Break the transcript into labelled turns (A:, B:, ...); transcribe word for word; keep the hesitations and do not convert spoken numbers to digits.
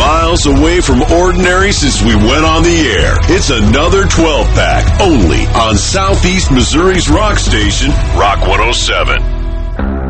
A: miles away from ordinary since we went on the air. It's another twelve-pack, only on Southeast Missouri's rock station, Rock one oh seven.